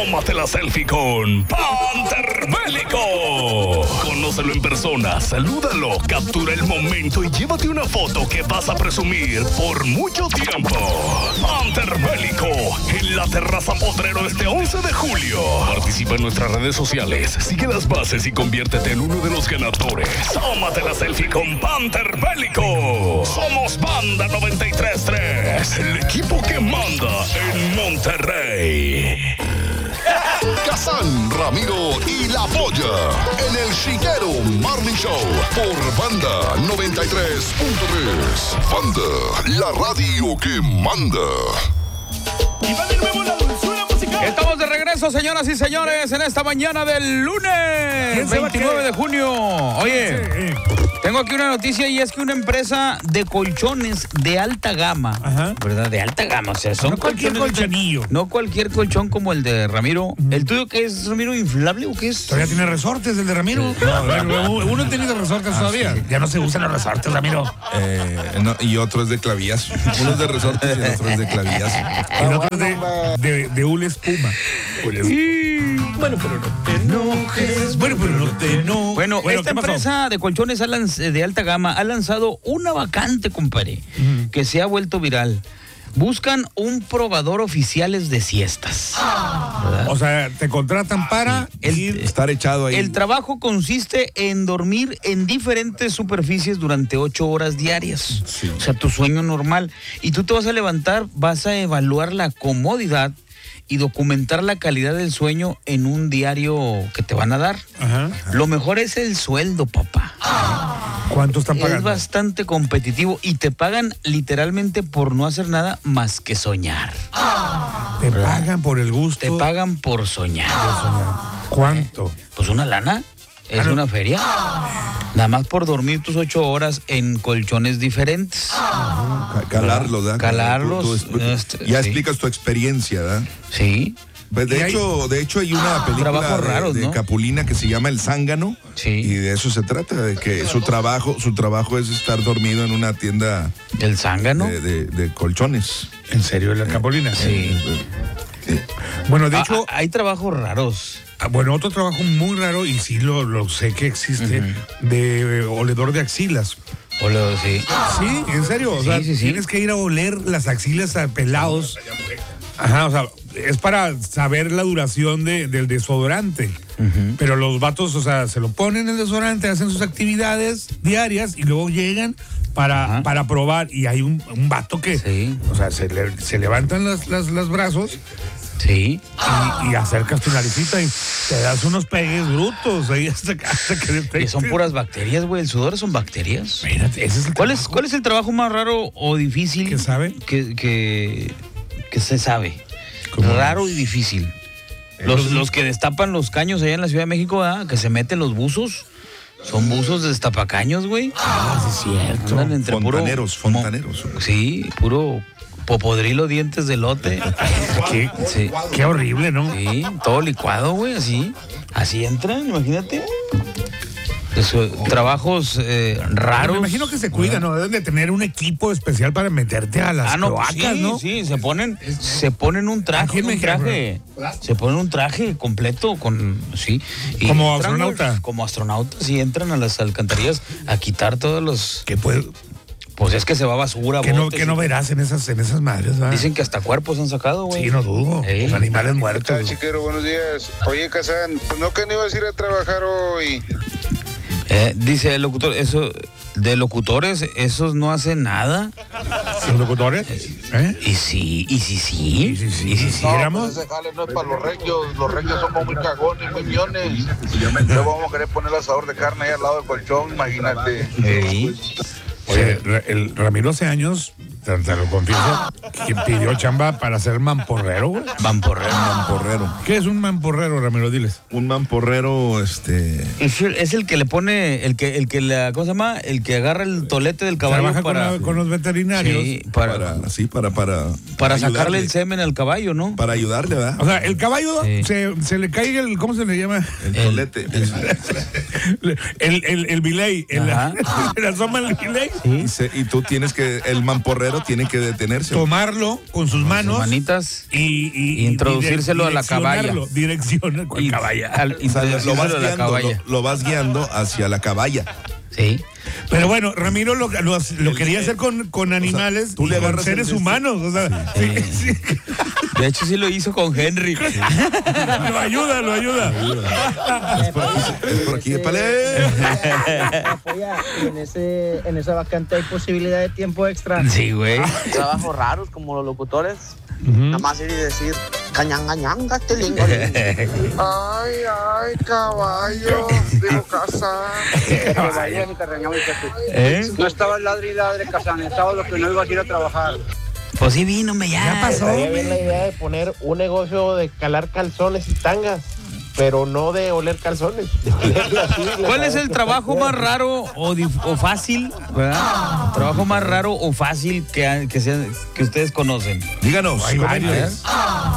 Tómate la selfie con Panther Bélico. Conócelo en persona, salúdalo, captura el momento y llévate una foto que vas a presumir por mucho tiempo. Panther Bélico, en la Terraza Potrero este 11 de julio. Participa en nuestras redes sociales, sigue las bases y conviértete en uno de los ganadores. Tómate la selfie con Panther Bélico. Somos Banda 93.3, el equipo que manda en Monterrey. Kazán, Ramiro y La Polla en el Chiquero Morning Show por Banda 93.3. Banda, la radio que manda. Y va de nuevo la dulzura musical. Estamos de regreso, señoras y señores, en esta mañana del lunes 29 de junio. Oye, tengo aquí una noticia y es que una empresa de colchones de alta gama, ¿verdad? De alta gama, o sea, son no cualquier colchonillo. No cualquier colchón como el de Ramiro. ¿El tuyo qué es, Ramiro, inflable o qué es? Todavía tiene resortes el de Ramiro. No, uno ha tenido resortes todavía. Sí. Ya no se usan los resortes, Ramiro. No, y otro es de clavillazo. Uno es de resortes y el otro es de clavillazo. El otro es de hule espuma. Bueno, pero no te enojes. Bueno, esta empresa de colchones de alta gama ha lanzado una vacante, compadre, que se ha vuelto viral. Buscan un probador oficiales de siestas. ¿Verdad? O sea, te contratan para estar echado ahí. El trabajo consiste en dormir en diferentes superficies durante 8 horas diarias. Sí. O sea, tu sueño normal. Y tú te vas a levantar, vas a evaluar la comodidad y documentar la calidad del sueño en un diario que te van a dar. Lo mejor es el sueldo, papá. ¿Cuánto están pagando? Es bastante competitivo y te pagan literalmente por no hacer nada más que soñar. ¿Te pagan por el gusto? Te pagan por soñar. ¿Cuánto? Pues una lana. Es una feria. Nada más por dormir tus 8 horas en colchones diferentes. Calarlos, ¿verdad? Calarlos. Ya explicas tu experiencia, ¿verdad? Sí. De hecho hay una película raros, de Capulina que se llama El Zángano. Sí. Y de eso se trata, de que su trabajo es estar dormido en una tienda. ¿El Zángano? De colchones. ¿En serio, la Capulina? Sí. Bueno, de hecho hay trabajos raros. Bueno, otro trabajo muy raro, y sí lo sé que existe, de oledor de axilas. Sí. Sí, en serio. O sea, tienes que ir a oler las axilas a pelados. O sea, es para saber la duración del desodorante. Pero los vatos, o sea, se lo ponen el desodorante, hacen sus actividades diarias y luego llegan para probar. Y hay un vato que, o sea, se levantan los brazos. Sí. Y acercas tu naricita y te das unos pegues brutos ahí hasta que y son puras bacterias, güey. El sudor son bacterias. Mírate, ese es el ¿Cuál es el trabajo más raro o difícil? ¿Qué sabe? Que se sabe. Raro y difícil. Los que destapan los caños allá en la Ciudad de México, ¿verdad? Que se meten los buzos. Son buzos de destapacaños, güey. Sí, es cierto. Andan entre fontaneros. Sí, puro popodrilo, dientes de lote. Qué horrible, ¿no? Sí, todo licuado, güey, así entran, imagínate. Trabajos raros. Me imagino que se cuidan, ¿no? Deben de tener un equipo especial para meterte a las cloacas, ¿no? Sí, se ponen un traje. Se ponen un traje completo y como astronauta. Como astronautas y entran a las alcantarillas a quitar todos los... ¿Qué puede? Pues es que se va basura. ¿Qué no verás en esas madres, ¿verdad? Dicen que hasta cuerpos han sacado, güey. Sí, no dudo. Animales muertos. Chiquero, buenos días. Oye, Kazán, pues no que no ibas a ir a trabajar hoy. Dice el locutor, eso de locutores, esos no hacen nada. ¿Los locutores? ¿Y sí? No, pues ese jale no es para los regios somos muy cagones, muy millones. Luego vamos a querer poner el asador de carne ahí al lado del colchón, imagínate. Oye, el Ramiro hace años, te lo confieso, que pidió chamba para ser mamporrero, güey. Mamporrero. ¿Qué es un mamporrero, Ramiro? Diles. Un mamporrero, Es el que le pone, ¿cómo se llama? El que agarra el tolete del caballo. Trabaja con los veterinarios. Sí, para sacarle el semen al caballo, ¿no? Para ayudarle, ¿verdad? O sea, el caballo se le cae ¿cómo se le llama? El tolete. El biley, la asoma el biley. Y tú tienes que, el mamporrero tiene que detenerse. Tomarlo con sus manos. Sus manitas. Y introducírselo a la caballa. Dirección a la caballa. Lo vas guiando hacia la caballa. Sí. Pero bueno, Ramiro lo quería hacer con animales, o sea, tú le agarras seres humanos. O sea, sí. De hecho, sí lo hizo con Henry. Lo ayuda. Es por aquí, palé. En esa vacante hay posibilidad de tiempo extra. Sí, güey. Trabajos raros como los locutores. Nada más ir y decir, cañanga, telingo. Ay, caballo, digo casa. No estaba el ladri Kazán, estaba lo que no iba a ir a trabajar. Pues sí vino, ya pasó. Estaría bien la idea de poner un negocio de calar calzones y tangas, pero no de oler calzones. ¿Cuál es el trabajo más raro o fácil, ¿verdad? Trabajo más raro o fácil que ustedes conocen. Díganos. Hay varios.